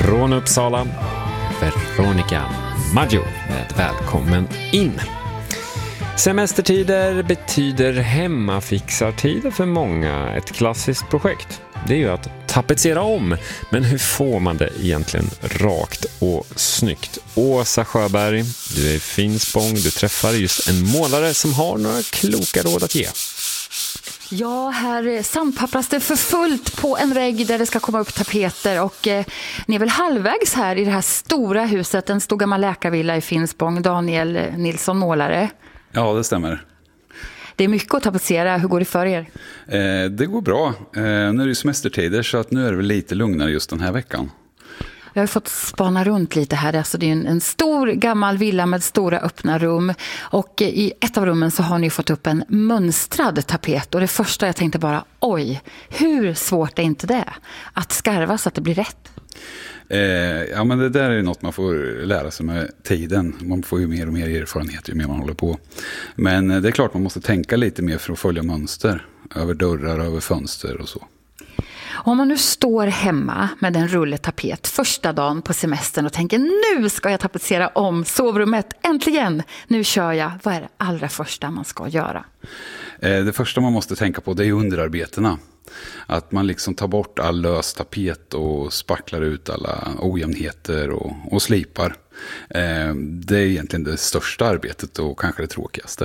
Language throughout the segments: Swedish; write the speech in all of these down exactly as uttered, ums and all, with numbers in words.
från Uppsala, Veronica Maggio med välkommen in. Semestertider betyder hemmafixartider för många. Ett klassiskt projekt, det är ju att tapetsera om. Men hur får man det egentligen rakt och snyggt? Åsa Sjöberg, du är i Finspång. Du träffar just en målare som har några kloka råd att ge. Ja, här sandpappras det för fullt på en vägg där det ska komma upp tapeter och eh, ni är väl halvvägs här i det här stora huset, en stor gammal läkarvilla i Finspång. Daniel Nilsson, målare. Ja, det stämmer. Det är mycket att tapetsera. Hur går det för er? Eh, det går bra. Eh, nu är det semestertider så att nu är det väl lite lugnare just den här veckan. Jag har fått spana runt lite här. Alltså det är en, en stor gammal villa med stora öppna rum. Och i ett av rummen så har ni fått upp en mönstrad tapet. Och det första jag tänkte bara, oj, hur svårt är inte det? Att skarva så att det blir rätt. Eh, ja, men det där är ju något man får lära sig med tiden. Man får ju mer och mer erfarenhet ju mer man håller på. Men det är klart man måste tänka lite mer för att följa mönster. Över dörrar, över fönster och så. Om man nu står hemma med en rulletapet första dagen på semestern och tänker nu ska jag tapetsera om sovrummet, äntligen, nu kör jag. Vad är det allra första man ska göra? Det första man måste tänka på det är underarbetena. Att man liksom tar bort all lös tapet och spacklar ut alla ojämnheter och, och slipar. Det är egentligen det största arbetet och kanske det tråkigaste.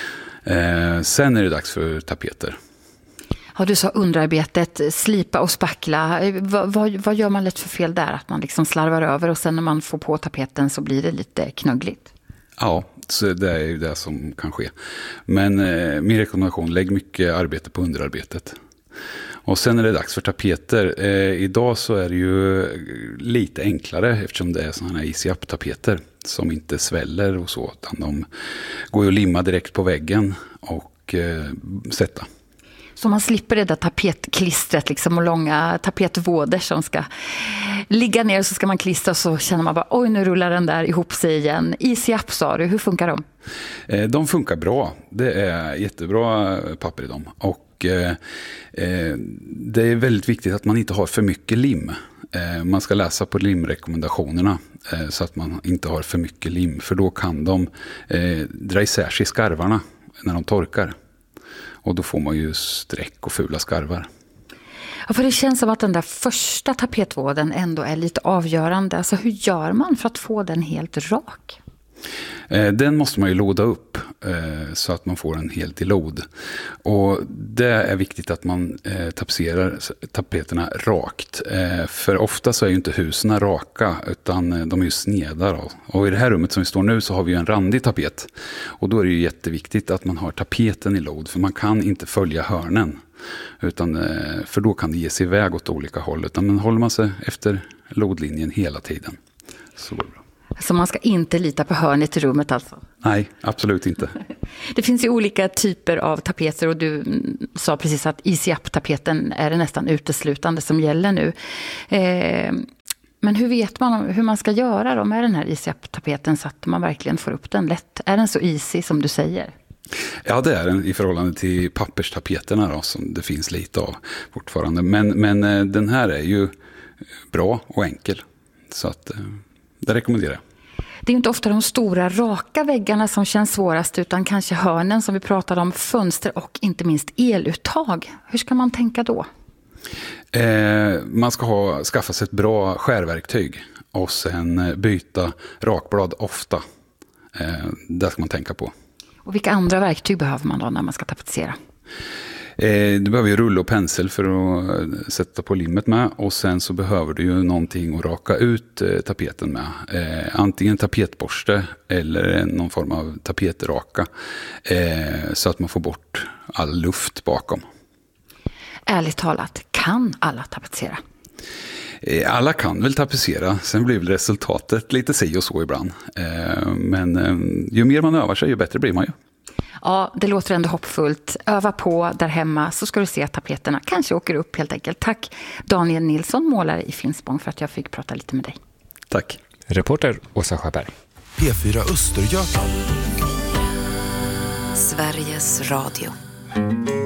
Sen är det dags för tapeter. Ja, du sa underarbetet, slipa och spackla. Vad, vad, vad gör man lätt för fel där? Att man liksom slarvar över och sen när man får på tapeten så blir det lite knöggligt. Ja, så det är ju det som kan ske. Men eh, min rekommendation, lägg mycket arbete på underarbetet. Och sen är det dags för tapeter. Eh, idag så är det ju lite enklare eftersom det är sådana här Easy Up-tapeter som inte sväller och så. Utan de går ju att limma direkt på väggen och eh, sätta. Så man slipper det där tapetklistret liksom och långa tapetvåder som ska ligga ner så ska man klistra och så känner man bara oj nu rullar den där ihop sig igen. Easy Up sa du, hur funkar de? Eh, de funkar bra, det är jättebra papper i dem och eh, det är väldigt viktigt att man inte har för mycket lim. Eh, man ska läsa på limrekommendationerna eh, så att man inte har för mycket lim för då kan de eh, dra isär sig i skarvarna när de torkar. Och då får man ju streck och fula skarvar. Ja, för det känns som att den där första tapetvården ändå är lite avgörande. Alltså hur gör man för att få den helt rak? Eh, den måste man ju låda upp eh, så att man får en helt i lod. Och det är viktigt att man eh, tapetserar tapeterna rakt. Eh, för ofta så är ju inte husen raka utan eh, de är ju sneda. Då. Och i det här rummet som vi står nu så har vi ju en randig tapet. Och då är det ju jätteviktigt att man har tapeten i lod för man kan inte följa hörnen. Utan, eh, för då kan det ge sig iväg åt olika håll. Utan men håller man sig efter lodlinjen hela tiden så går det bra. Så man ska inte lita på hörnet i rummet alltså? Nej, absolut inte. Det finns ju olika typer av tapeter och du sa precis att Easy Up-tapeten är det nästan uteslutande som gäller nu. Eh, men hur vet man hur man ska göra då med den här Easy Up-tapeten så att man verkligen får upp den lätt? Är den så easy som du säger? Ja, det är den i förhållande till papperstapeterna då, som det finns lite av fortfarande. Men, men den här är ju bra och enkel så att det rekommenderar jag. Det är ju inte ofta de stora raka väggarna som känns svårast utan kanske hörnen som vi pratade om, fönster och inte minst eluttag. Hur ska man tänka då? Eh, man ska ha, skaffa sig ett bra skärverktyg och sen byta rakblad ofta. Eh, det ska man tänka på. Och vilka andra verktyg behöver man då när man ska tapetsera? Eh, du behöver ju rulle och pensel för att sätta på limmet med. Och sen så behöver du ju någonting att raka ut eh, tapeten med. Eh, antingen tapetborste eller någon form av tapetraka. Eh, så att man får bort all luft bakom. Ärligt talat, kan alla tapetsera? Eh, alla kan väl tapetsera. Sen blir väl resultatet lite si och så ibland. Eh, men eh, ju mer man övar sig ju bättre blir man ju. Ja, det låter ändå hoppfullt. Öva på där hemma så ska du se att tapeterna kanske åker upp helt enkelt. Tack Daniel Nilsson, målare i Finspång, för att jag fick prata lite med dig. Tack. Reporter Åsa Sjöberg. P fyra Östergötland. Sveriges Radio.